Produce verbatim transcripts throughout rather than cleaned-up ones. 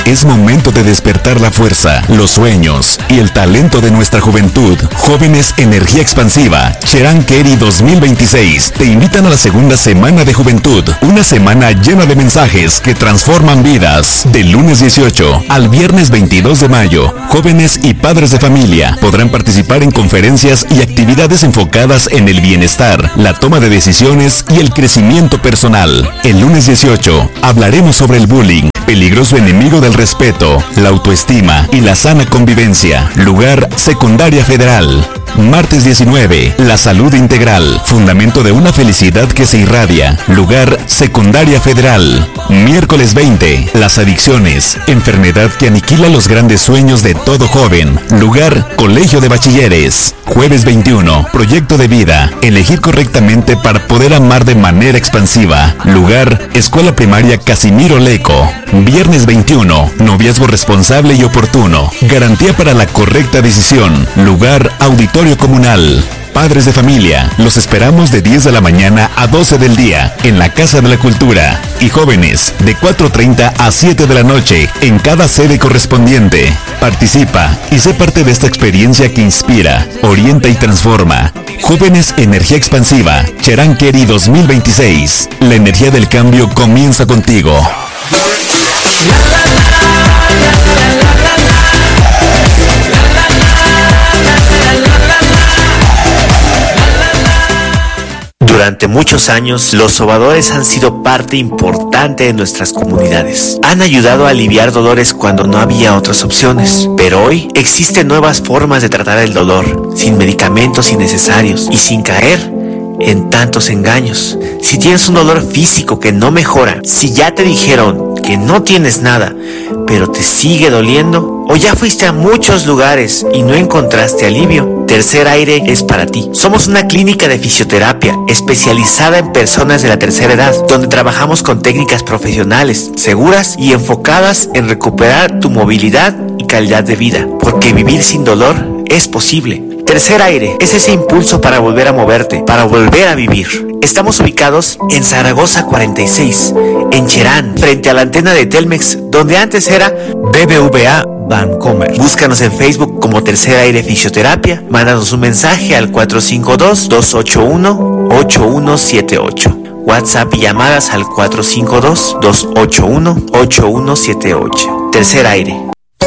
Es momento de despertar la fuerza, los sueños y el talento de nuestra juventud. Jóvenes Energía Expansiva, Cherán Keri dos mil veintiséis, te invitan a la segunda semana de juventud. Una semana llena de mensajes que transforman vidas. Del lunes dieciocho al viernes veintidós de mayo, jóvenes y padres de familia podrán participar en conferencias y actividades enfocadas en el bienestar, la toma de decisiones y el crecimiento personal. El lunes dieciocho hablaremos sobre el bullying, peligroso enemigo del respeto, la autoestima y la sana convivencia. Lugar, Secundaria Federal. Martes diecinueve, la salud integral, fundamento de una felicidad que se irradia. Lugar, Secundaria Federal. Miércoles veinte, las adicciones, enfermedad que aniquila los grandes sueños de todo joven. Lugar, Colegio de Bachilleres. Jueves veintiuno, proyecto de vida, elegir correctamente para poder amar de manera expansiva. Lugar, Escuela Primaria Casimiro Leco. Viernes veintiuno, noviazgo responsable y oportuno, garantía para la correcta decisión. Lugar, Auditorio Comunal. Padres de familia, los esperamos de diez de la mañana a doce del día en la Casa de la Cultura. Y jóvenes, de cuatro treinta a siete de la noche en cada sede correspondiente. Participa y sé parte de esta experiencia que inspira, orienta y transforma. Jóvenes Energía Expansiva, Cherán Keri dos mil veintiséis. La energía del cambio comienza contigo. Durante muchos años, los sobadores han sido parte importante de nuestras comunidades. Han ayudado a aliviar dolores cuando no había otras opciones. Pero hoy existen nuevas formas de tratar el dolor, sin medicamentos innecesarios y sin caer en tantos engaños. Si tienes un dolor físico que no mejora, si ya te dijeron que no tienes nada, pero te sigue doliendo, o ya fuiste a muchos lugares y no encontraste alivio, Tercer Aire es para ti. Somos una clínica de fisioterapia especializada en personas de la tercera edad, donde trabajamos con técnicas profesionales, seguras y enfocadas en recuperar tu movilidad y calidad de vida, porque vivir sin dolor es posible. Tercer Aire es ese impulso para volver a moverte, para volver a vivir. Estamos ubicados en Zaragoza cuarenta y seis, en Cherán, frente a la antena de Telmex, donde antes era B B V A Bancomer. Búscanos en Facebook como Tercer Aire Fisioterapia. Mándanos un mensaje al cuatro cinco dos, dos ocho uno, ocho uno siete ocho. WhatsApp y llamadas al cuatro cinco dos, dos ocho uno, ocho uno siete ocho. Tercer Aire.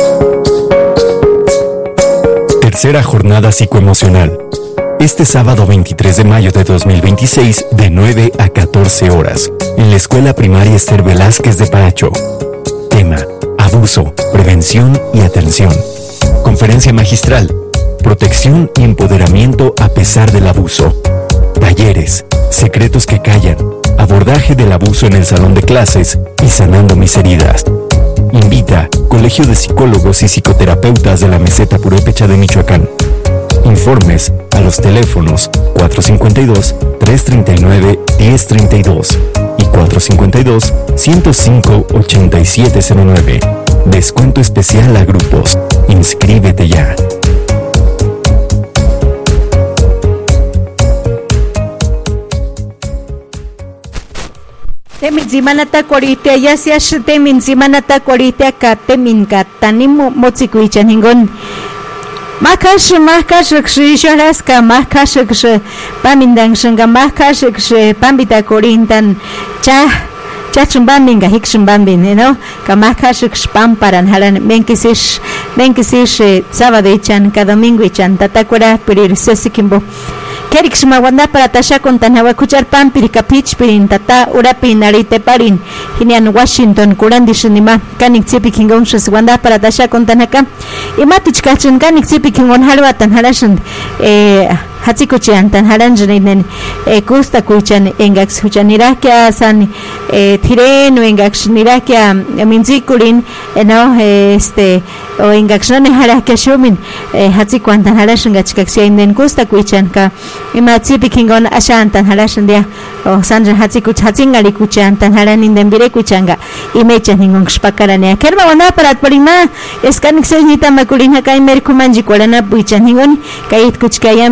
Tercera jornada psicoemocional. Este sábado veintitrés de mayo de dos mil veintiséis, de nueve a catorce horas, en la Escuela Primaria Esther Velázquez de Paracho. Tema: abuso, prevención y atención. Conferencia magistral: protección y empoderamiento a pesar del abuso. Talleres: secretos que callan, abordaje del abuso en el salón de clases y sanando mis heridas. Invita Colegio de Psicólogos y Psicoterapeutas de la Meseta Purépecha de Michoacán. Informes a los teléfonos cuatro cinco dos, tres tres nueve, uno cero tres dos y cuatro cinco dos, uno cero cinco, ocho siete cero nueve. Descuento especial a grupos. Inscríbete ya. Temin zimanata korite yasiash temin zimanata korite ka temin ka tanimu motsikuichan hingon. Makash makash kshisharas ka makash ksh pamindang shanga makash ksh pambita korintan cha chachumbambinga hikchumbambin, you know, ka makash ksh pamparan halan menkisish menkisish sabadechan ka dominguichan tatakura perir sesikimbo. Kerik shmawanda para tasha con tanhawa kuchar pampiri kapich pirin tata urapin arite parin hinian Washington kurandi shinima kanik tsipi kingon shis wanda para tasha con tanhaka imatich kachin kanik tsipi kingon halwatan halashin eh hatsikuchian tan haranjinen eh kusta kuchan engax huchanirakia san eh tireno engax nirakia minzikurin no este o engaxnane harakia shumin eh hatsikuantan halashin gachkaxia inden kusta kuchan ka ima tsipi kingon ashantan halashin dia o sanja hatsikuch hatsingali kuchan tan halanin den bire kuchanga imechan ningon xpakarania kerma wanda parat parima eskanik sejnita makulin haka imer kumanji kwalana puichan ningon kait kuchkaya minimeran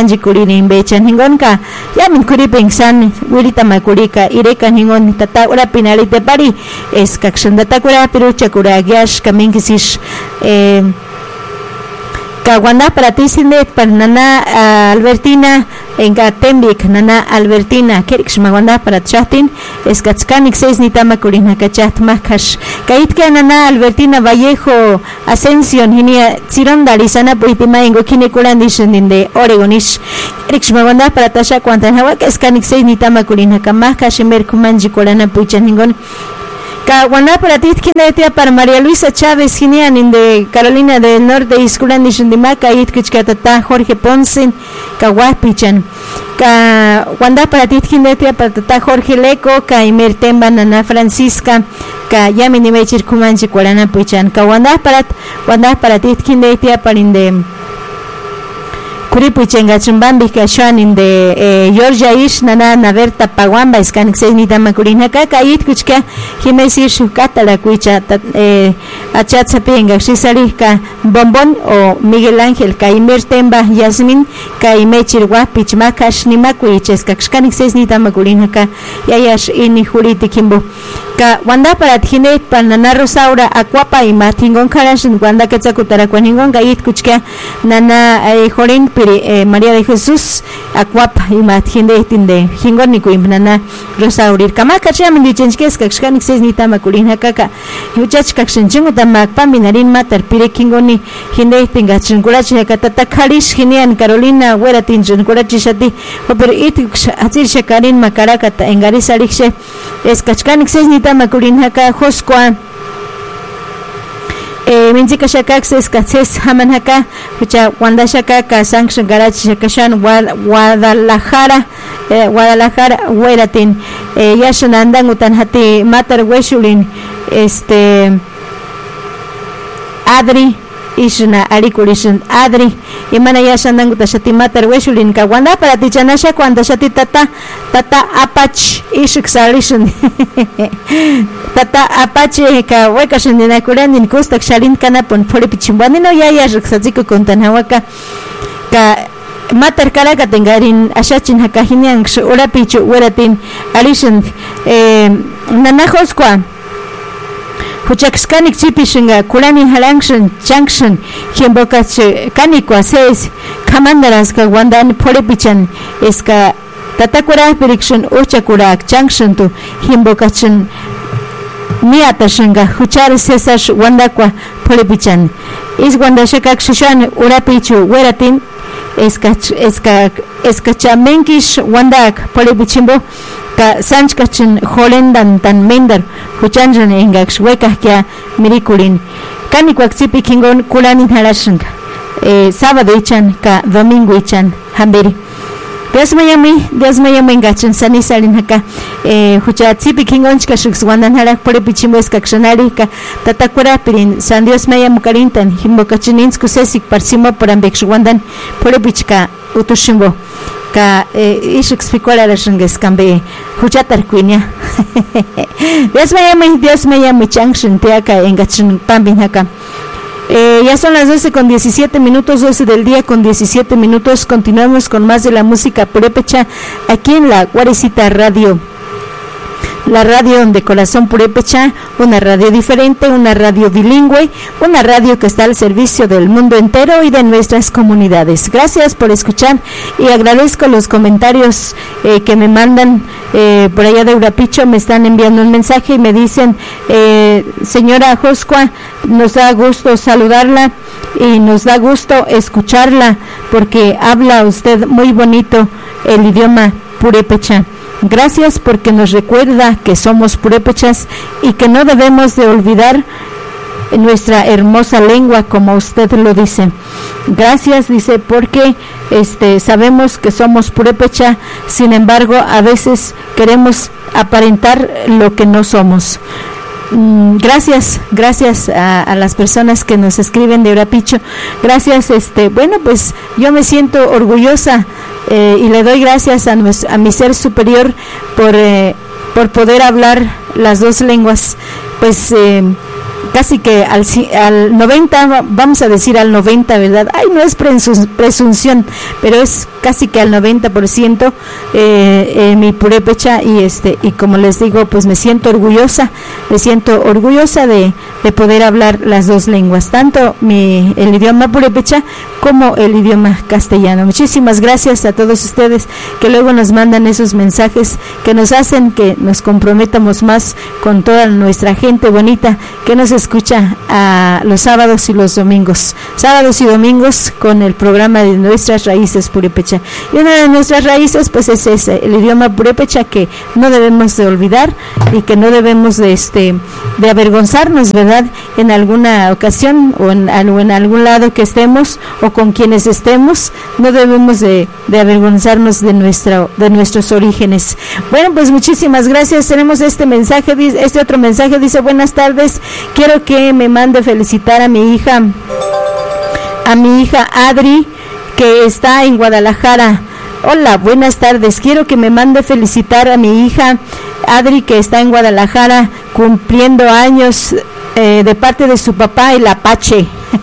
manji kurini bechan hingonka yamin kuri pensan wirita makurika ireka hingon tata ura pinalite pari es kakshanda kura pirucha kura gyash kaminkisish eh Kawanda para ti sindet para nana uh, Albertina en Gatembik nana Albertina keriksh maganda para chatin es katskanik seis nitama kurina kachat makash kaitka nana Albertina Vallejo Ascension hinia tsironda lisana puitima en gokine kulandishin de Oregonish keriksh maganda para tasha kwantan hawa kaskanik seis nitama kurina kamakash mer kumanji kolana puchaningon Kawana para ti kinetia para María Luisa Chávez Ginian de Carolina del Norte Iskulan de Shundimaka Itkachkatata Jorge Ponce Kawapichan Ka Wanda para ti kinetia para Tata Jorge Leco Ka Imertemba Nana Francisca Ka Yamini Mechir Kumanchi Kualana Pichan Kawanda para Wanda para ti kinetia para inde Kuripuchenga chumbambi kashan in de eh, Georgia ish nana naverta paguamba iskanik seis nita makurina kaka it kuchka himesir shukata la kuicha eh, achat sapienga shisarika bombón o Miguel Ángel kaimer temba Yasmin kaimechir guapich makash ni makuiches kakshkanik seis nita makurina ka yayash ini juriti kimbo ka wanda para tjinet para nana Rosaura acuapa y matingon karashin wanda katsakutara kwaningon gait kuchka nana eh, jorin Eh, María de Jesús acuapa y matjinde tinde hingonico imnana Rosaurir kamaka chamin dichenskes kakshkanik seis nita makulina kaka yuchach kakshinchingo tamak paminarin matar pire kingoni hinde tinga chinkurachi katata khalish hinian Carolina wera tinjun kurachi shati pero it hatir shakarin makaraka ta engari sarikshe es kakshkanik seis nita makulina ka joskwa eh minchika shakaxes katses hamanaka pucha wanda shakaka sanction garage shakashan Guadalajara eh, Guadalajara weratin eh, yashan andan utan hati matar weshulin este Adri ishna arikulishin Adri imana yashan andan utan shati matar weshulin ka wanda para tichanasha cuando shati tata tata apach ishksalishin tata apache ka weka shendina kuran kustak shalin kana pon fore pichimbani no ya ya riksatsiko kontanawaka ka matar karaka tengarin ashachin hakahinian ora pichu weratin alishin eh nanajoskwa huchakskanik chipishinga kulani halangshin junction hiembokach kanikwa seis kamandaras ka wandan fore pichan eska tatakura pirikshun uchakurak junction tu hiembokachin Miata shanga huchar Cesar wandakwa polipichan is wandashakak shishan urapichu weratin eskach eska eskachamenkish wandak polipichimbo ka sanchkachin holendan tan mender huchanjan engaksh wekahkia mirikulin kanikwak sipi kingon kulanin halashanga eh sábado ichan ka domingo ichan hamberi Dios me llame, Dios me llame engachan sani salin acá. Eh, hucha tsipi kingonch ka shuxwandan halak por pichimbo eskakshonari ka tatakura pirin San Dios me llamo karintan himbokachinins kusesik parsimo por ambekshwandan por pichka utushimbo ka eh, ishexpicola la shangeskambe hucha tarquinia. Dios me llame, Dios me llame changshin teaka engachan pambin acá. Eh, ya son las doce con diecisiete minutos, doce del día con diecisiete minutos. Continuamos con más de la música purépecha aquí en la Guarecita Radio. La radio de corazón purépecha, una radio diferente, una radio bilingüe, una radio que está al servicio del mundo entero y de nuestras comunidades. Gracias por escuchar y agradezco los comentarios eh, que me mandan eh, por allá de Urapicho. Me están enviando un mensaje y me dicen, eh, señora Joscua, nos da gusto saludarla y nos da gusto escucharla porque habla usted muy bonito el idioma purépecha. Gracias porque nos recuerda que somos purépechas y que no debemos de olvidar nuestra hermosa lengua como usted lo dice. Gracias, dice, porque este sabemos que somos purépecha, sin embargo, a veces queremos aparentar lo que no somos. Gracias, gracias a, a las personas que nos escriben de Urapicho. Gracias, este, bueno, pues yo me siento orgullosa eh, y le doy gracias a, nuestro, a mi ser superior por, eh, por poder hablar las dos lenguas. Pues eh, casi que al, al noventa, vamos a decir al noventa, ¿verdad? Ay, no es presunción, pero es casi que al noventa por ciento eh, eh, mi purépecha, y este y como les digo, pues me siento orgullosa, me siento orgullosa de, de poder hablar las dos lenguas, tanto mi el idioma purépecha como el idioma castellano. Muchísimas gracias a todos ustedes que luego nos mandan esos mensajes que nos hacen que nos comprometamos más con toda nuestra gente bonita que nos escucha a los sábados y los domingos, sábados y domingos con el programa de Nuestras Raíces Purépecha. Y una de nuestras raíces pues es ese, el idioma purépecha, que no debemos de olvidar y que no debemos de este de avergonzarnos, ¿verdad? En alguna ocasión o en, o en algún lado que estemos o con quienes estemos, no debemos de, de avergonzarnos de nuestra de nuestros orígenes. Bueno, pues muchísimas gracias. Tenemos este mensaje, este otro mensaje dice: buenas tardes, quiero que me mande felicitar a mi hija, a mi hija Adri, que está en Guadalajara. Hola, buenas tardes, quiero que me mande felicitar a mi hija Adri, que está en Guadalajara cumpliendo años, eh, de parte de su papá, el Apache.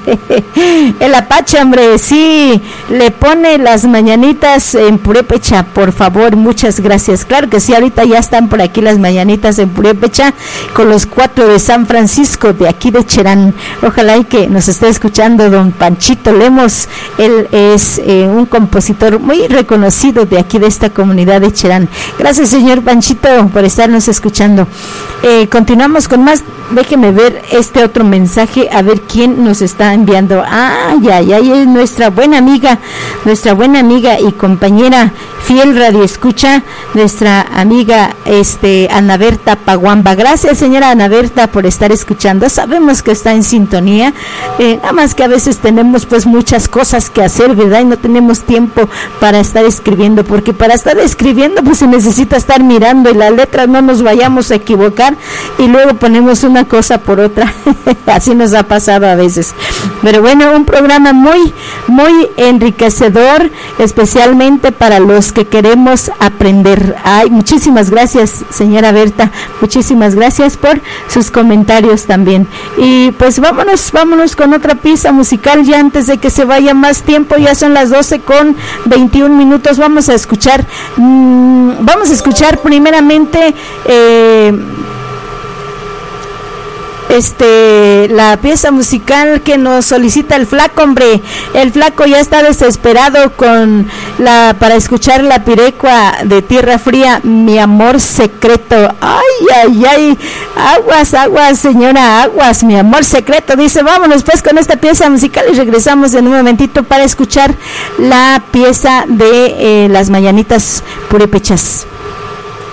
El Apache, hombre, sí, le pone las mañanitas en purépecha, por favor, muchas gracias. Claro que sí, ahorita ya están por aquí las mañanitas en purépecha con los cuatro de San Francisco, de aquí de Cherán. Ojalá y que nos esté escuchando don Panchito Lemos. Él es eh, un compositor muy reconocido de aquí de esta comunidad de Cherán. Gracias, señor Panchito, por estarnos escuchando. Eh, continuamos con más. Déjeme ver este otro mensaje, a ver quién nos está enviando. Ah, ya, ya, ya es nuestra buena amiga, nuestra buena amiga y compañera fiel radioescucha, nuestra amiga este Ana Berta Paguamba. Gracias, señora Ana Berta, por estar escuchando. Sabemos que está en sintonía, eh, nada más que a veces tenemos pues muchas cosas que hacer, ¿verdad? Y no tenemos tiempo para estar escribiendo, porque para estar escribiendo pues se necesita estar mirando y las letras no nos vayamos a equivocar y luego ponemos una cosa por otra. Así nos ha pasado a veces. Pero bueno, un programa muy, muy enriquecedor, especialmente para los que queremos aprender. Ay, muchísimas gracias, señora Berta, muchísimas gracias por sus comentarios también. Y pues vámonos, vámonos con otra pieza musical ya antes de que se vaya más tiempo. Ya son las doce con veintiún minutos. Vamos a escuchar, mmm, vamos a escuchar primeramente eh, Este, la pieza musical que nos solicita el Flaco, hombre. El Flaco ya está desesperado con la para escuchar la pirecua de Tierra Fría, Mi Amor Secreto. Ay, ay, ay, aguas, aguas, señora, aguas, Mi Amor Secreto. Dice, vámonos pues con esta pieza musical y regresamos en un momentito para escuchar la pieza de eh, las mañanitas purépechas.